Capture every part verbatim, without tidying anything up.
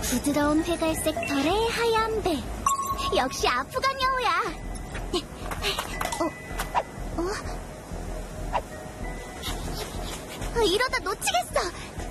부드러운 회갈색 털의 하얀 배. 역시 아프간 여우야. 어? 어? 어, 이러다 놓치겠어.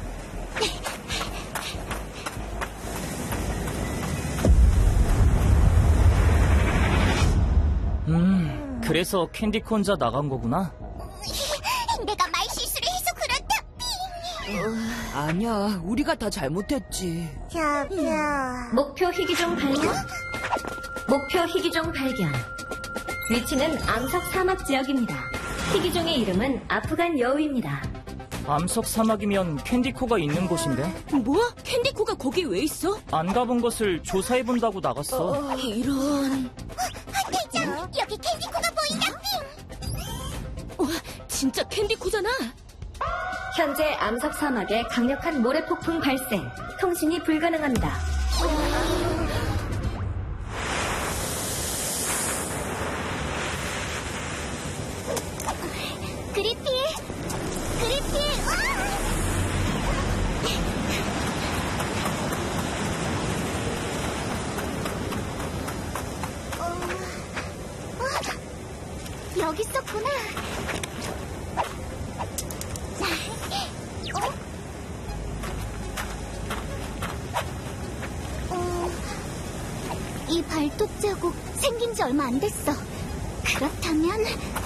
음, 그래서 캔디코 혼자 나간 거구나? 내가 말 실수를 해서 그렇다. 어, 아니야, 우리가 다 잘못했지. 펴펴. 목표 희귀종 발견. 목표 희귀종 발견. 위치는 암석 사막 지역입니다. 희귀종의 이름은 아프간 여우입니다. 암석 사막이면 캔디코가 있는 곳인데? 뭐? 캔디코가 거기 왜 있어? 안 가본 것을 조사해본다고 나갔어. 어, 이런... 대장, 여기 캔디코가 보인다. 와, 진짜 캔디코잖아. 현재 암석 사막에 강력한 모래폭풍 발생. 통신이 불가능합니다. 그리피, 그리피. 어, 어, 여기 있었구나. 어? 어, 이 발톱 자국 생긴 지 얼마 안 됐어. 그렇다면